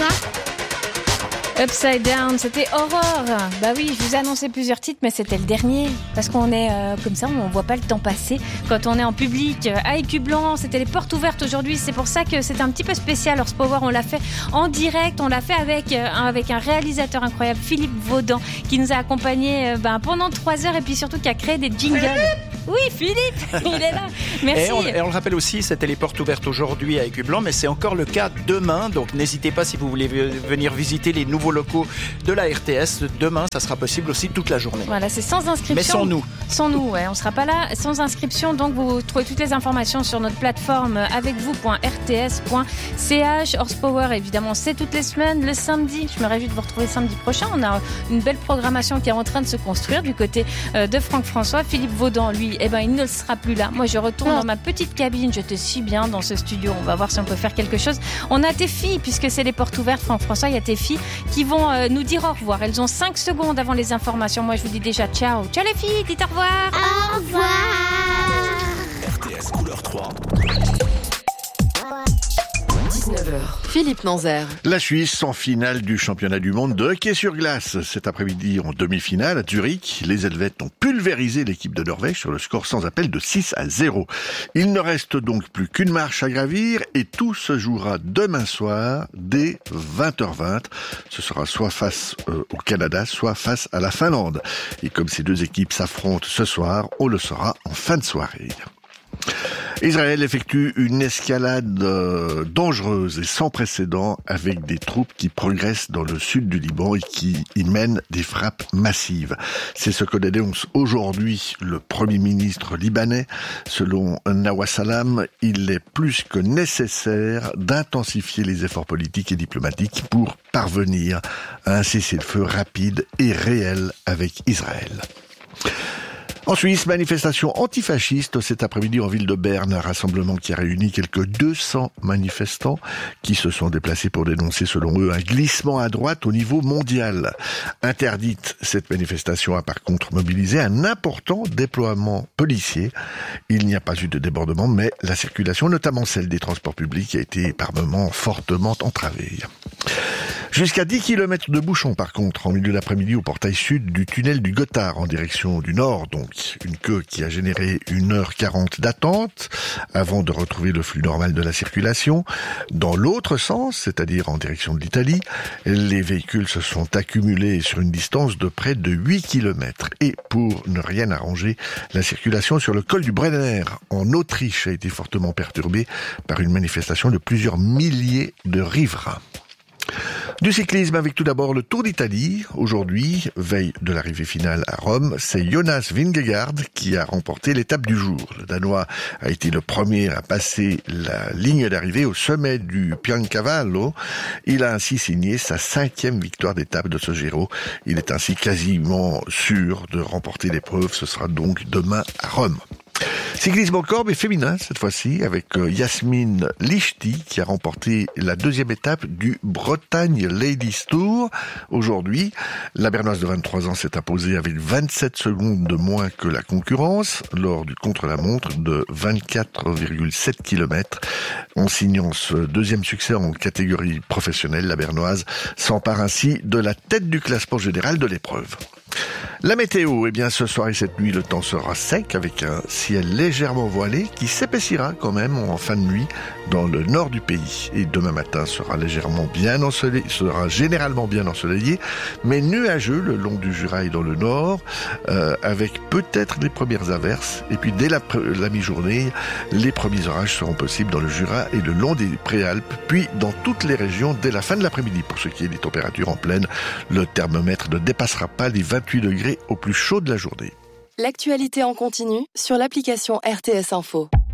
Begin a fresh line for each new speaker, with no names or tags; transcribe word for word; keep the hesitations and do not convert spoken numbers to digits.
Upside Down, c'était Aurore. Bah oui, je vous ai annoncé plusieurs titres, mais c'était le dernier. Parce qu'on est euh, comme ça, on voit pas le temps passer. Quand on est en public, à Écublanc, c'était les portes ouvertes aujourd'hui. C'est pour ça que c'était un petit peu spécial. Horse Power, on l'a fait en direct. On l'a fait avec, euh, avec un réalisateur incroyable, Philippe Vaudan, qui nous a accompagnés euh, ben, pendant trois heures et puis surtout qui a créé des jingles. Oui, Philippe, il est là. Merci.
Et on, et on le rappelle aussi, c'était les portes ouvertes aujourd'hui à Écublanc, mais c'est encore le cas demain. Donc n'hésitez pas si vous voulez venir visiter les nouveaux locaux de la R T S. Demain, ça sera possible aussi toute la journée.
Voilà, c'est sans inscription.
Mais sans nous.
Sans nous, ouais, on sera pas là. Sans inscription, donc vous trouvez toutes les informations sur notre plateforme avec vous point r t s point c h. Horse Power, évidemment, c'est toutes les semaines, le samedi. Je me réjouis de vous retrouver samedi prochain. On a une belle programmation qui est en train de se construire du côté de Franck François. Philippe Vaudan, lui, eh ben, il ne sera plus là. Moi, je retourne non. dans ma petite cabine. J'étais si bien dans ce studio. On va voir si on peut faire quelque chose. On a tes filles, puisque c'est les portes ouvertes, Franck François. Il y a tes filles qui vont euh, nous dire au revoir. Elles ont cinq secondes avant les informations. Moi, je vous dis déjà ciao. Ciao les filles, dites au revoir.
Au revoir.
R T S Couleur trois.
dix-neuf heures. Philippe Nanzer.
La Suisse en finale du championnat du monde de hockey sur glace. Cet après-midi en demi-finale à Zurich, les Helvètes ont pulvérisé l'équipe de Norvège sur le score sans appel de six à zéro. Il ne reste donc plus qu'une marche à gravir et tout se jouera demain soir dès vingt heures vingt. Ce sera soit face euh, au Canada, soit face à la Finlande. Et comme ces deux équipes s'affrontent ce soir, on le saura en fin de soirée. Israël effectue une escalade euh, dangereuse et sans précédent avec des troupes qui progressent dans le sud du Liban et qui y mènent des frappes massives. C'est ce que dénonce aujourd'hui le Premier ministre libanais. Selon Nawaf Salam, il est plus que nécessaire d'intensifier les efforts politiques et diplomatiques pour parvenir à un cessez-le-feu rapide et réel avec Israël. En Suisse, manifestation antifasciste cet après-midi en ville de Berne, un rassemblement qui a réuni quelques deux cents manifestants qui se sont déplacés pour dénoncer, selon eux, un glissement à droite au niveau mondial. Interdite, cette manifestation a par contre mobilisé un important déploiement policier. Il n'y a pas eu de débordement, mais la circulation, notamment celle des transports publics, a été par moments fortement entravée. Jusqu'à dix kilomètres de bouchons, par contre, en milieu d'après-midi au portail sud du tunnel du Gothard, en direction du nord, donc. Une queue qui a généré une heure quarante d'attente avant de retrouver le flux normal de la circulation. Dans l'autre sens, c'est-à-dire en direction de l'Italie, les véhicules se sont accumulés sur une distance de près de huit kilomètres. Et pour ne rien arranger, la circulation sur le col du Brenner, en Autriche, a été fortement perturbée par une manifestation de plusieurs milliers de riverains. Du cyclisme avec tout d'abord le Tour d'Italie. Aujourd'hui, veille de l'arrivée finale à Rome, c'est Jonas Vingegaard qui a remporté l'étape du jour. Le Danois a été le premier à passer la ligne d'arrivée au sommet du Piancavallo. Il a ainsi signé sa cinquième victoire d'étape de ce Giro. Il est ainsi quasiment sûr de remporter l'épreuve. Ce sera donc demain à Rome. Cyclisme encore, mais féminin cette fois-ci, avec Yasmine Lichty qui a remporté la deuxième étape du Bretagne Ladies Tour. Aujourd'hui, la Bernoise de vingt-trois ans s'est imposée avec vingt-sept secondes de moins que la concurrence lors du contre-la-montre de vingt-quatre virgule sept kilomètres. En signant ce deuxième succès en catégorie professionnelle, la Bernoise s'empare ainsi de la tête du classement général de l'épreuve. La météo, eh bien ce soir et cette nuit, le temps sera sec avec un ciel légèrement voilé qui s'épaissira quand même en fin de nuit dans le nord du pays. Et demain matin sera légèrement bien ensoleillé, sera généralement bien ensoleillé, mais nuageux le long du Jura et dans le nord, euh, avec peut-être les premières averses. Et puis dès la, la mi-journée, les premiers orages seront possibles dans le Jura et le long des Préalpes, puis dans toutes les régions dès la fin de l'après-midi. Pour ce qui est des températures en pleine, le thermomètre ne dépassera pas les vingt-huit degrés au plus chaud de la journée.
L'actualité en continu sur l'application R T S Info.